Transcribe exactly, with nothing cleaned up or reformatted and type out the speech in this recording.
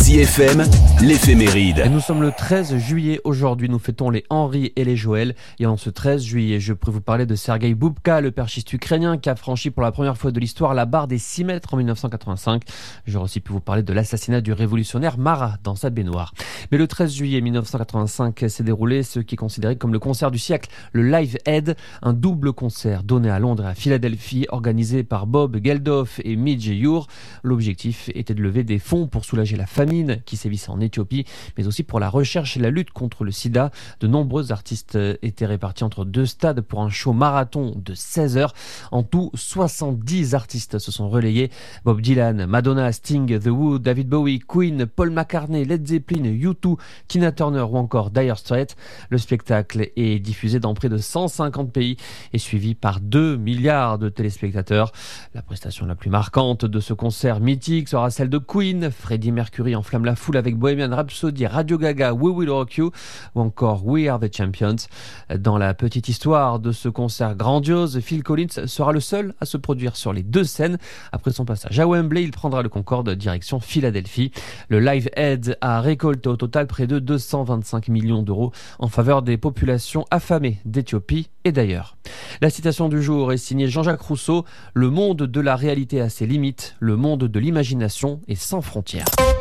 Easy F M, l'éphéméride. Et nous sommes le treize juillet aujourd'hui, nous fêtons les Henri et les Joël. Et en ce treize juillet, je pourrais vous parler de Sergueï Boubka, le perchiste ukrainien qui a franchi pour la première fois de l'histoire la barre des six mètres en dix-neuf cent quatre-vingt-cinq. J'aurais aussi pu vous parler de l'assassinat du révolutionnaire Marat dans sa baignoire. Mais le treize juillet dix-neuf cent quatre-vingt-cinq s'est déroulé ce qui est considéré comme le concert du siècle, le Live Aid, un double concert donné à Londres et à Philadelphie, organisé par Bob Geldof et Midge Ure. L'objectif était de lever des fonds pour soulager la famine qui sévissait en Éthiopie, mais aussi pour la recherche et la lutte contre le sida. De nombreux artistes étaient répartis entre deux stades pour un show marathon de seize heures. En tout, soixante-dix artistes se sont relayés. Bob Dylan, Madonna, Sting, The Who, David Bowie, Queen, Paul McCartney, Led Zeppelin, U deux, Tina Turner ou encore Dire Straits. Le spectacle est diffusé dans près de cent cinquante pays et suivi par deux milliards de téléspectateurs. La prestation la plus marquante de ce concert mythique sera celle de Queen. Freddie Mercury enflamme la foule avec Bohemian Rhapsody, Radio Gaga, We Will Rock You ou encore We Are the Champions. Dans la petite histoire de ce concert grandiose, Phil Collins sera le seul à se produire sur les deux scènes. Après son passage à Wembley, il prendra le Concorde direction Philadelphie. Le Live Aid a récolté au total près de deux cent vingt-cinq millions d'euros en faveur des populations affamées d'Éthiopie et d'ailleurs. La citation du jour est signée Jean-Jacques Rousseau. Le monde de la réalité a ses limites, le monde de l'imagination est sans frontières.